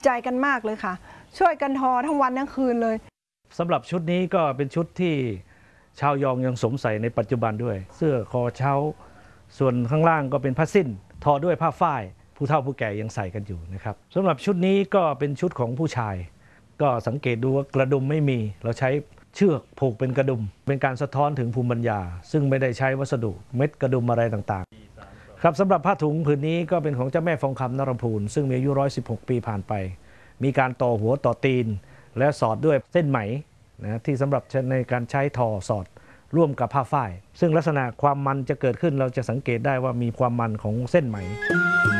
ใจกันมากเลยค่ะช่วยกันทอทั้งวันทั้งคืนเลยสำหรับชุดนี้ก็เป็นชุดที่ชาวยองยังสวมใส่ในปัจจุบันด้วยเสื้อคอเช้าส่วนข้างล่างก็เป็นผ้าสิ้นทอด้วยผ้าฝ้ายผู้เฒ่าผู้แก่ยังใส่กันอยู่นะครับสำหรับชุดนี้ก็เป็นชุดของผู้ชายก็สังเกตดูว่ากระดุมไม่มีเราใช้เชือกผูกเป็นกระดุมเป็นการสะท้อนถึงภูมิปัญญาซึ่งไม่ได้ใช้วัสดุเม็ดกระดุมอะไรต่างๆครับสำหรับผ้าถุงผืนนี้ก็เป็นของเจ้าแม่ฟองคำนรพูนซึ่งมีอายุ116 ปีผ่านไปมีการต่อหัวต่อตีนและสอดด้วยเส้นไหมนะที่สำหรับในการใช้ทอสอดร่วมกับผ้าฝ้ายซึ่งลักษณะความมันจะเกิดขึ้นเราจะสังเกตได้ว่ามีความมันของเส้นไหม